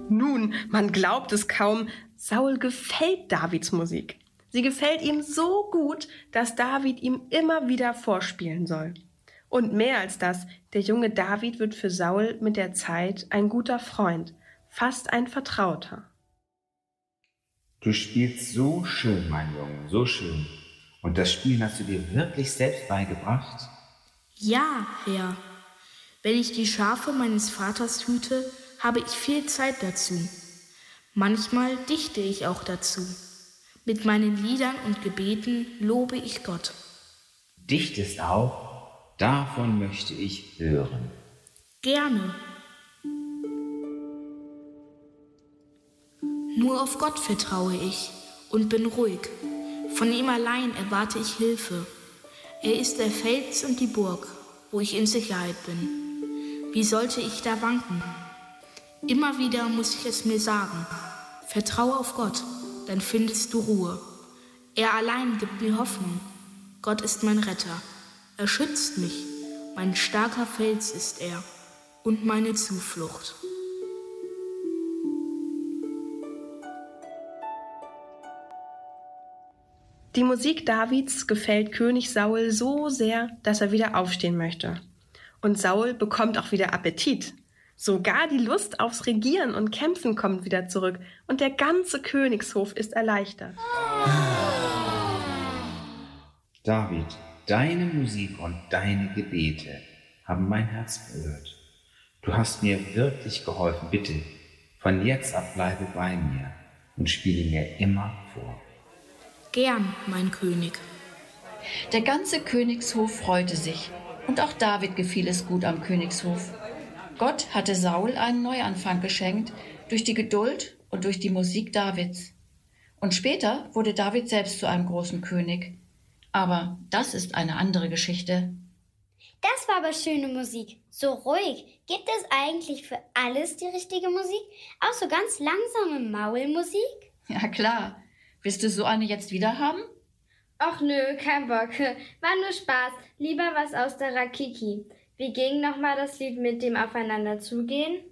Nun, man glaubt es kaum, Saul gefällt Davids Musik. Sie gefällt ihm so gut, dass David ihm immer wieder vorspielen soll. Und mehr als das, der junge David wird für Saul mit der Zeit ein guter Freund, fast ein Vertrauter. Du spielst so schön, mein Junge, so schön. Und das Spielen hast du dir wirklich selbst beigebracht? Ja, Herr. Wenn ich die Schafe meines Vaters hüte, habe ich viel Zeit dazu. Manchmal dichte ich auch dazu. Mit meinen Liedern und Gebeten lobe ich Gott. Dichtest auch? Davon möchte ich hören. Gerne. Nur auf Gott vertraue ich und bin ruhig. Von ihm allein erwarte ich Hilfe. Er ist der Fels und die Burg, wo ich in Sicherheit bin. Wie sollte ich da wanken? Immer wieder muss ich es mir sagen. Vertraue auf Gott, dann findest du Ruhe. Er allein gibt mir Hoffnung. Gott ist mein Retter. Er schützt mich. Mein starker Fels ist er und meine Zuflucht. Die Musik Davids gefällt König Saul so sehr, dass er wieder aufstehen möchte. Und Saul bekommt auch wieder Appetit. Sogar die Lust aufs Regieren und Kämpfen kommt wieder zurück und der ganze Königshof ist erleichtert. David, deine Musik und deine Gebete haben mein Herz berührt. Du hast mir wirklich geholfen. Bitte, von jetzt ab bleibe bei mir und spiele mir immer vor. Gern, mein König. Der ganze Königshof freute sich und auch David gefiel es gut am Königshof. Gott hatte Saul einen Neuanfang geschenkt durch die Geduld und durch die Musik Davids. Und später wurde David selbst zu einem großen König. Aber das ist eine andere Geschichte. Das war aber schöne Musik. So ruhig. Gibt es eigentlich für alles die richtige Musik? Auch so ganz langsame Maulmusik? Ja klar. Willst du so eine jetzt wieder haben? Ach nö, kein Bock. War nur Spaß. Lieber was aus der Rakiki. Wie ging nochmal das Lied mit dem Aufeinander zugehen?